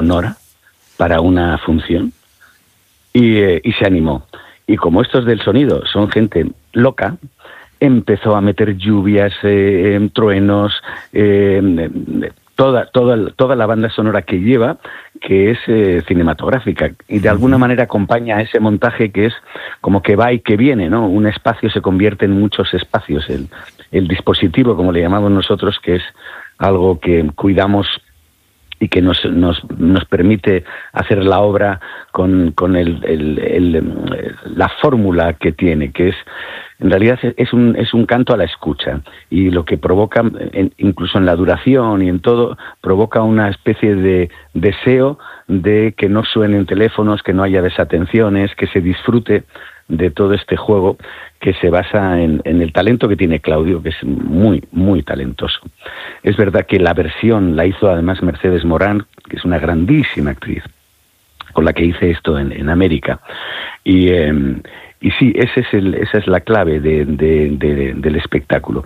sonora para una función y se animó. Y como estos del sonido son gente loca, empezó a meter lluvias, truenos, toda la banda sonora que lleva, que es cinematográfica, y de alguna manera acompaña a ese montaje que es como que va y que viene, ¿no? Un espacio se convierte en muchos espacios. El dispositivo, como le llamamos nosotros, que es algo que cuidamos y que nos permite hacer la obra con la fórmula que tiene, que es, en realidad es un canto a la escucha, y lo que provoca, incluso en la duración y en todo, provoca una especie de deseo de que no suenen teléfonos, que no haya desatenciones, que se disfrute de todo este juego que se basa en el talento que tiene Claudio, que es muy, muy talentoso. Es verdad que la versión la hizo además Mercedes Morán, que es una grandísima actriz, con la que hice esto en América. Y sí, esa es la clave del espectáculo.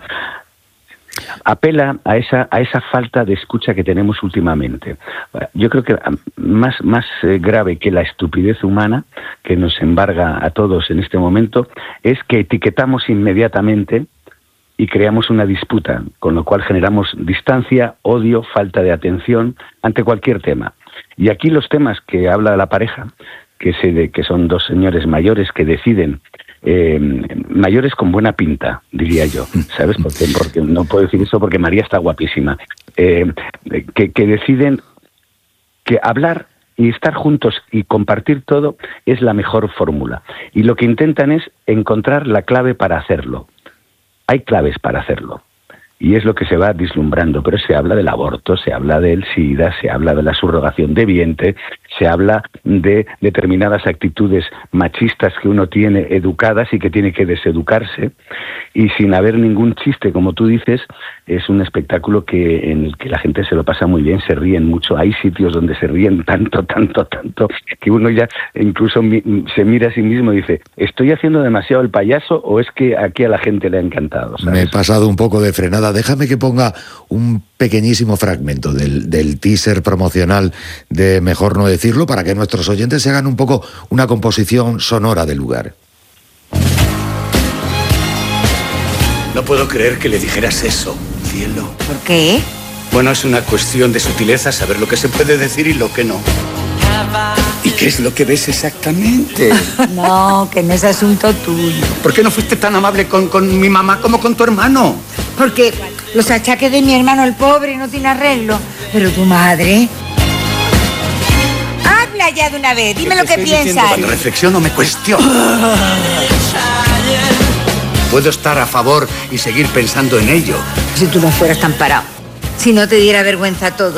Apela a esa falta de escucha que tenemos últimamente. Yo creo que más grave que la estupidez humana que nos embarga a todos en este momento es que etiquetamos inmediatamente y creamos una disputa, con lo cual generamos distancia, odio, falta de atención ante cualquier tema. Y aquí los temas que habla la pareja, que son dos señores mayores que deciden, mayores con buena pinta, diría yo, ¿sabes? Porque no puedo decir eso porque María está guapísima, que deciden que hablar y estar juntos y compartir todo es la mejor fórmula. Y lo que intentan es encontrar la clave para hacerlo. Hay claves para hacerlo. Y es lo que se va vislumbrando, pero se habla del aborto, se habla del SIDA, se habla de la subrogación de vientre, se habla de determinadas actitudes machistas que uno tiene educadas y que tiene que deseducarse, y sin haber ningún chiste, como tú dices, es un espectáculo en el que la gente se lo pasa muy bien, se ríen mucho. Hay sitios donde se ríen tanto, que uno ya incluso se mira a sí mismo y dice, ¿estoy haciendo demasiado el payaso o es que aquí a la gente le ha encantado? ¿Sabes? Me he pasado un poco de frenada. Déjame que ponga un pequeñísimo fragmento del teaser promocional de Mejor no decirlo, para que nuestros oyentes se hagan un poco una composición sonora del lugar. No puedo creer que le dijeras eso, cielo. ¿Por qué? Bueno, es una cuestión de sutileza saber lo que se puede decir y lo que no. ¿Y qué es lo que ves exactamente? No, que no es asunto tuyo. ¿Por qué no fuiste tan amable con mi mamá como con tu hermano? Porque los achaques de mi hermano, el pobre, no tiene arreglo. Pero tu madre... Habla ya de una vez, dime lo que piensas. Cuando reflexiono me cuestiono. Puedo estar a favor y seguir pensando en ello. Si tú no fueras tan parado, si no te diera vergüenza todo.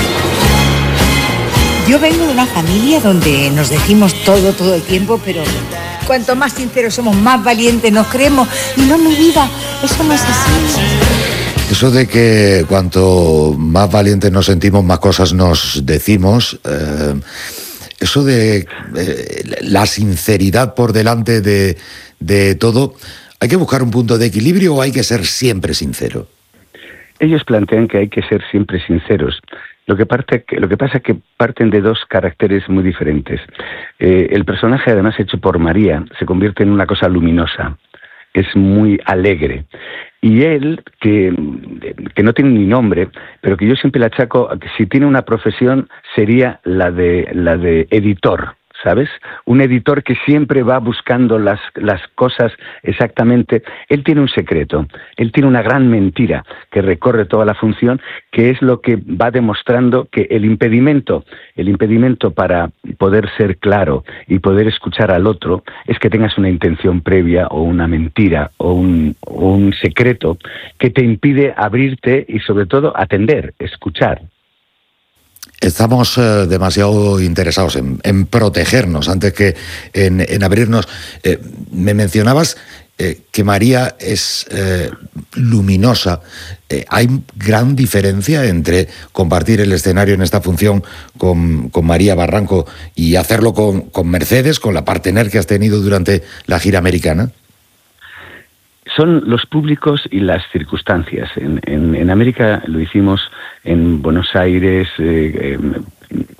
Yo vengo de una familia donde nos decimos todo el tiempo, pero cuanto más sinceros somos, más valientes nos creemos. Y no, mi vida, eso no es así. Eso de que cuanto más valientes nos sentimos, más cosas nos decimos, eso de la sinceridad por delante de todo, ¿hay que buscar un punto de equilibrio o hay que ser siempre sincero? Ellos plantean que hay que ser siempre sinceros. Lo que pasa es que parten de dos caracteres muy diferentes. El personaje, además hecho por María, se convierte en una cosa luminosa. Es muy alegre. Y él, que no tiene ni nombre, pero que yo siempre le achaco, que si tiene una profesión sería la de editor, ¿sabes? Un editor que siempre va buscando las cosas exactamente. Él tiene un secreto, él tiene una gran mentira que recorre toda la función, que es lo que va demostrando que el impedimento para poder ser claro y poder escuchar al otro es que tengas una intención previa o una mentira o un secreto que te impide abrirte y sobre todo atender, escuchar. Estamos demasiado interesados en protegernos antes que en abrirnos. Me mencionabas que María es luminosa. ¿Hay gran diferencia entre compartir el escenario en esta función con María Barranco y hacerlo con Mercedes, con la partner que has tenido durante la gira americana? Son los públicos y las circunstancias. En América lo hicimos en Buenos Aires,